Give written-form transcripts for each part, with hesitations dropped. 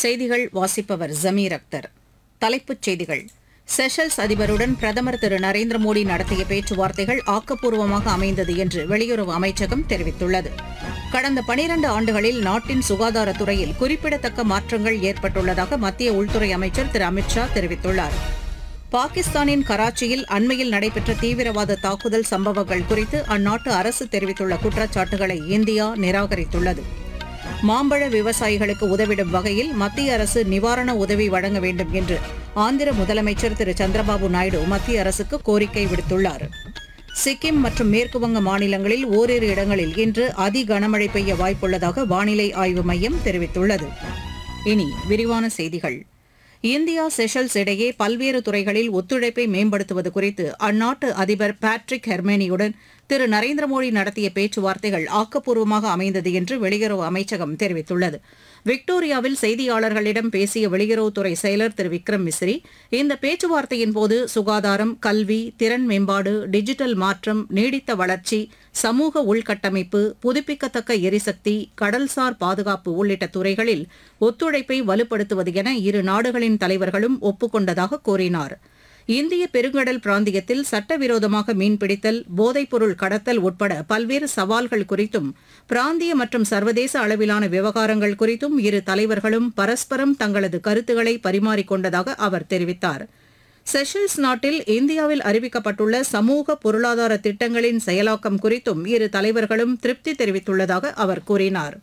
செய்திகள் வாசிப்பவர் ஜமீர் அக்தர். தலைப்புச் செய்திகள். செஷல்ஸ் அதிபருடன் பிரதமர் திரு நரேந்திர மோடி நடத்திய பேச்சுவார்த்தைகள் ஆக்கப்பூர்வமாக அமைந்தது என்று வெளியுறவு அமைச்சகம் தெரிவித்துள்ளது. கடந்த 12 ஆண்டுகளில் நாட்டின் சுகாதாரத்துறையில் குறிப்பிடத்தக்க மாற்றங்கள் ஏற்பட்டுள்ளதாக மத்திய உள்துறை அமைச்சர் திரு அமித் ஷா தெரிவித்துள்ளார். பாகிஸ்தானின் கராச்சியில் அண்மையில் நடைபெற்ற தீவிரவாத தாக்குதல் சம்பவங்கள் குறித்து அந்நாட்டு அரசு தெரிவித்துள்ள குற்றச்சாட்டுகளை இந்தியா நிராகரித்துள்ளது. மாம்பழ விவசாயிகளுக்கு உதவிடும் வகையில் மத்திய அரசு நிவாரண உதவி வழங்க வேண்டும் என்று ஆந்திர முதலமைச்சர் திரு சந்திரபாபு நாயுடு மத்திய அரசுக்கு கோரிக்கை விடுத்துள்ளார். சிக்கிம் மற்றும் மேற்குவங்க மாநிலங்களில் ஓரிரு இடங்களில் இன்று அதி கனமழை பெய்ய வாய்ப்புள்ளதாக வானிலை ஆய்வு மையம் தெரிவித்துள்ளது. இனி விரிவான செய்திகள். இந்தியா செஷல்ஸ் இடையே பல்வேறு துறைகளில் ஒத்துழைப்பை மேம்படுத்துவது குறித்து அந்நாட்டு அதிபர் பேட்ரிக் ஹெர்மேனியுடன் திரு நரேந்திர மோடி நடத்திய பேச்சுவார்த்தைகள் ஆக்கப்பூர்வமாக அமைந்தது என்று வெளியுறவு அமைச்சகம் தெரிவித்துள்ளது. விக்டோரியாவில் செய்தியாளர்களிடம் பேசிய வெளியுறவுத்துறை செயலர் திரு விக்ரம் மிஸ்ரி, இந்த பேச்சுவார்த்தையின்போது சுகாதாரம், கல்வி, திறன் மேம்பாடு, டிஜிட்டல் மாற்றம், நீடித்த வளர்ச்சி, சமூக உள்கட்டமைப்பு, புதுப்பிக்கத்தக்க எரிசக்தி, கடல்சார் பாதுகாப்பு உள்ளிட்ட துறைகளில் ஒத்துழைப்பை வலுப்படுத்துவது என இரு நாடுகளின் தலைவர்களும் ஒப்புக்கொண்டதாக கூறினார். இந்திய பெருங்கடல் பிராந்தியத்தில் சட்டவிரோதமாக மீன்பிடித்தல், போதைப்பொருள் கடத்தல் உட்பட பல்வேறு சவால்கள் குறித்தும் பிராந்திய மற்றும் சர்வதேச அளவிலான விவகாரங்கள் குறித்தும் இரு தலைவர்களும் பரஸ்பரம் தங்களது கருத்துக்களை பரிமாறிக்கொண்டதாக அவர் தெரிவித்தார். செஷல்ஸ் நாட்டில் இந்தியாவில் அறிவிக்கப்பட்டுள்ள சமூக பொருளாதார திட்டங்களின் செயலாக்கம் குறித்தும் இரு தலைவர்களும் திருப்தி தெரிவித்துள்ளதாக அவர் கூறினார்.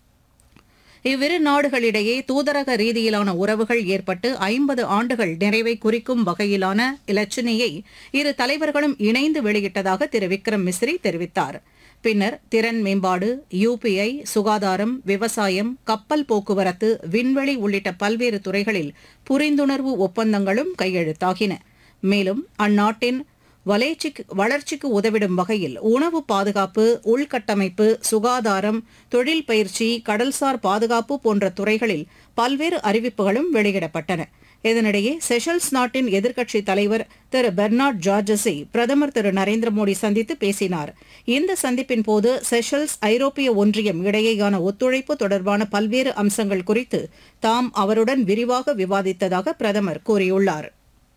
இவ்விரு நாடுகளிடையே தூதரக ரீதியிலான உறவுகள் ஏற்பட்டு 50 ஆண்டுகள் நிறைவை குறிக்கும் வகையிலான இலச்சினையை இரு தலைவர்களும் இணைந்து வெளியிட்டதாக திரு விக்ரம் மிஸ்ரி தெரிவித்தார். பின்னர் திறன் மேம்பாடு, UPI, சுகாதாரம், விவசாயம், கப்பல் போக்குவரத்து, விண்வெளி உள்ளிட்ட பல்வேறு துறைகளில் புரிந்துணர்வு ஒப்பந்தங்களும் கையெழுத்தாகின. மேலும் அந்நாட்டின் வளர்ச்சிக்கு உதவிடும் வகையில் உணவு பாதுகாப்பு, உள்கட்டமைப்பு, சுகாதாரம், தொழில் பயிற்சி, கடல்சார் பாதுகாப்பு போன்ற துறைகளில் பல்வேறு அறிவிப்புகளும் வெளியிடப்பட்டன. இதனிடையே செஷல்ஸ் நாட்டின் எதிர்க்கட்சித் தலைவர் திரு பெர்னார்ட் ஜார்ஜஸை பிரதமர் திரு நரேந்திர மோடி சந்தித்து பேசினார். இந்த சந்திப்பின் போது செஷல்ஸ், ஐரோப்பிய ஒன்றியம் இடையேயான ஒத்துழைப்பு தொடர்பான பல்வேறு அம்சங்கள் குறித்து தாம் அவருடன் விரிவாக விவாதித்ததாக பிரதமர் கூறியுள்ளார்.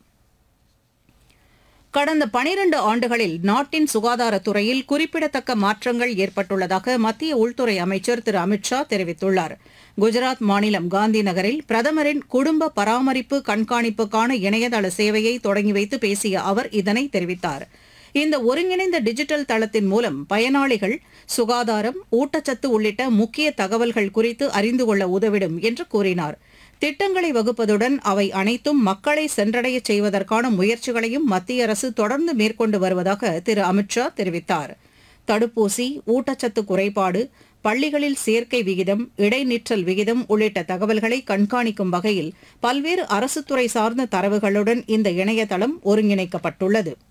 கடந்த 12 ஆண்டுகளில் நாட்டின் சுகாதாரத்துறையில் குறிப்பிடத்தக்க மாற்றங்கள் ஏற்பட்டுள்ளதாக மத்திய உள்துறை அமைச்சர் திரு அமித் ஷா தெரிவித்துள்ளார். குஜராத் மாநிலம் காந்தி நகரில் பிரதமரின் குடும்ப பராமரிப்பு கண்காணிப்புக்கான இணையதள சேவையை தொடங்கி வைத்து பேசிய அவர் இதனை தெரிவித்தார். இந்த ஒருங்கிணைந்த டிஜிட்டல் தளத்தின் மூலம் பயனாளிகள் சுகாதாரம், ஊட்டச்சத்து உள்ளிட்ட முக்கிய தகவல்கள் குறித்து அறிந்து கொள்ள உதவிடும் என்று கூறினார். திட்டங்களை வகுப்பதுடன் அவை அனைத்தும் மக்களை சென்றடைய செய்வதற்கான முயற்சிகளையும் மத்திய அரசு தொடர்ந்து மேற்கொண்டு வருவதாக திரு அமித் ஷா தெரிவித்தார். தடுப்பூசி, ஊட்டச்சத்து குறைபாடு, பள்ளிகளில் சேர்க்கை விகிதம், இடைநிற்றல் விகிதம் உள்ளிட்ட தகவல்களை கண்காணிக்கும் வகையில் பல்வேறு அரசுத்துறை சார்ந்த தரவுகளுடன் இந்த இணையதளம் ஒருங்கிணைக்கப்பட்டுள்ளது.